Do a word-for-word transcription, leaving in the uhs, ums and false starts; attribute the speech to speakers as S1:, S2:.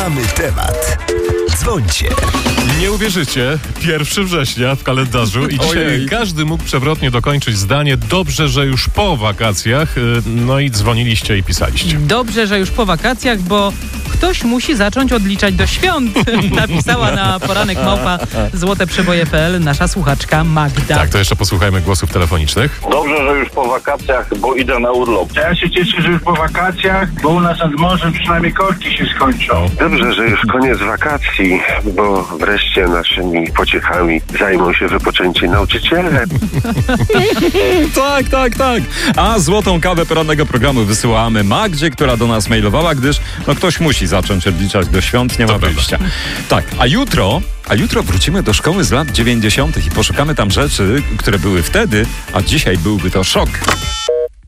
S1: Mamy temat. Dzwońcie.
S2: Nie uwierzycie, pierwszego września w kalendarzu i dzisiaj
S3: Ojej.
S2: każdy mógł przewrotnie dokończyć zdanie dobrze, że już po wakacjach. No i dzwoniliście i pisaliście.
S4: Dobrze, że już po wakacjach, bo ktoś musi zacząć odliczać do świąt. Napisała na poranek małpa złote przeboje kropka p l nasza słuchaczka Magda.
S2: Tak, to jeszcze posłuchajmy głosów telefonicznych.
S5: Dobrze, że już po wakacjach, bo idę na urlop.
S6: Ja się cieszę, że już po wakacjach, bo u nas nad morzem przynajmniej korki się skończą.
S7: Dobrze, że już koniec wakacji, bo wreszcie naszymi pociechami zajmą się wypoczęci nauczyciele.
S3: Tak, tak, tak. A złotą kawę porannego programu wysyłamy Magdzie, która do nas mailowała, gdyż no ktoś musi zacząć odliczać do świąt, nie ma
S2: prawda.
S3: wyjścia. Tak, a jutro, a jutro wrócimy do szkoły z lat dziewięćdziesiątych i poszukamy tam rzeczy, które były wtedy, a dzisiaj byłby to szok.